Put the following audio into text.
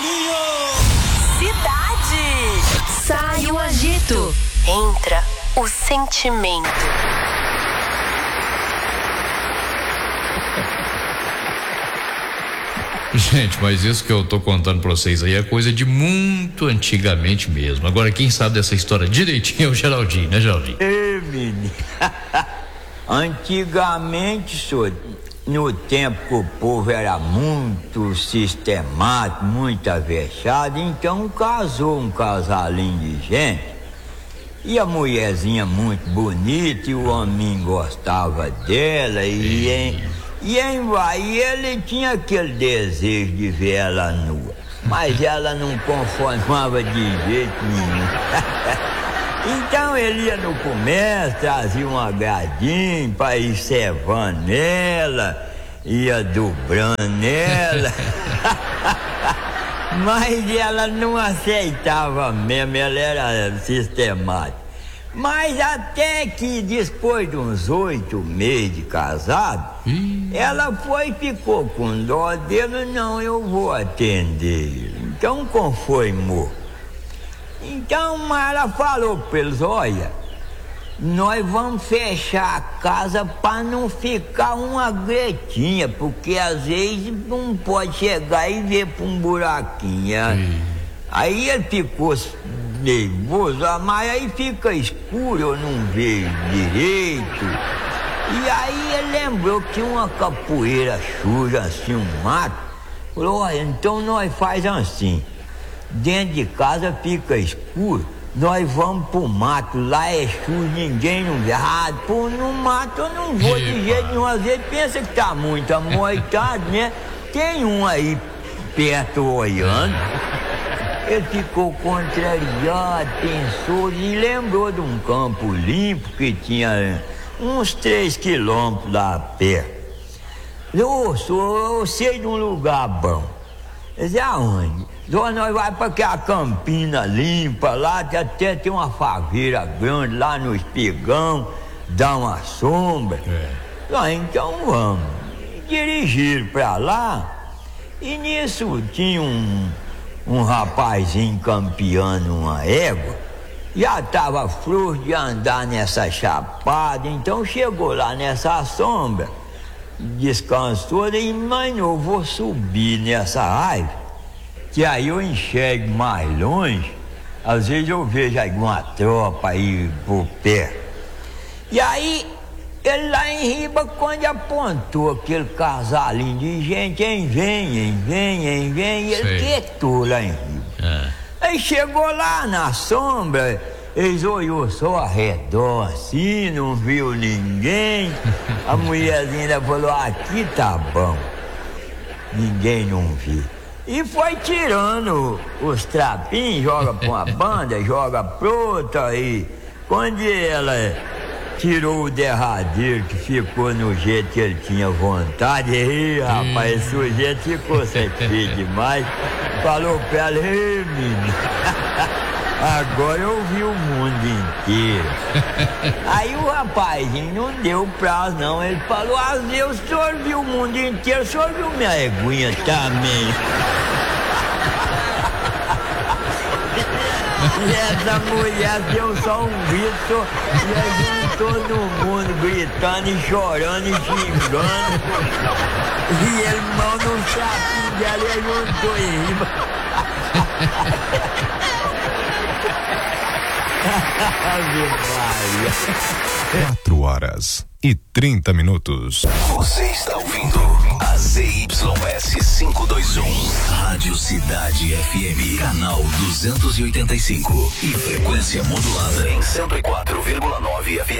Paulinho! Cidade! Sai o agito. Entra o sentimento. Gente, mas isso que eu tô contando pra vocês aí é coisa de muito antigamente mesmo. Agora, quem sabe dessa história direitinho é o Geraldinho, né, Geraldinho? Menino. Antigamente, senhor, no tempo que o povo era muito sistemático, muito avexado, então casou um casalinho de gente. E a mulherzinha muito bonita, e o homem gostava dela, e ele tinha aquele desejo de ver ela nua. Mas ela não conformava de jeito nenhum. Então ele ia no comércio, trazia um agradinho para ir cevando nela, ia dobrando nela. Mas ela não aceitava mesmo, ela era sistemática. Mas até que depois de uns 8 meses de casado, ela foi e ficou com dó dele. Não, eu vou atender. Então conformou. Então ela falou para eles: olha, nós vamos fechar a casa para não ficar uma gretinha, porque às vezes não pode chegar e ver para um buraquinho. Aí ele ficou nervoso, mas aí fica escuro, eu não vejo direito. E aí ele lembrou que uma capoeira suja, assim, um mato. Falou: olha, então nós faz assim, dentro de casa fica escuro, nós vamos pro mato, lá é sujo, ninguém não vê. Ah, pô, no mato eu não vou de jeito nenhum. Às vezes pensa que tá muito amoitado, né? Tem um aí perto olhando. Ele ficou contrariado, pensou e lembrou de um campo limpo que tinha uns 3 quilômetros lá perto. Eu sei de um lugar bom. Ele disse: aonde? Nós vamos para aquela campina limpa lá, que até tem uma faveira grande lá no espigão, dá uma sombra. Então vamos. Dirigiram para lá e nisso tinha um rapazinho campeando uma égua, já estava frouxo de andar nessa chapada, então chegou lá nessa sombra, descansou e mãe, eu vou subir nessa árvore, que aí eu enxergo mais longe, às vezes eu vejo alguma tropa aí por perto. E aí ele lá em riba, quando apontou aquele casalinho de gente, vem, ele quietou lá em riba. Aí chegou lá na sombra, eles olhou só ao redor assim, não viu ninguém. A mulherzinha ainda falou: aqui tá bom. Ninguém não viu. E foi tirando os trapinhos, joga pra uma banda, joga pra outra, e quando ela tirou o derradeiro, que ficou no jeito que ele tinha vontade, rapaz, esse sujeito ficou satisfeito demais. Falou pra ela: ei, menino, agora eu vi o mundo inteiro. Aí o rapazinho não deu prazo não, ele falou: o senhor viu o mundo inteiro, o senhor viu minha eguinha também. E essa mulher deu só um grito, e aí todo mundo gritando e chorando e xingando. E ele mal no sapinho dela e juntou em riba. Ave 4h30. Você está ouvindo a ZYS 521, Rádio Cidade FM, canal 285 e frequência modulada em 104,9 FM.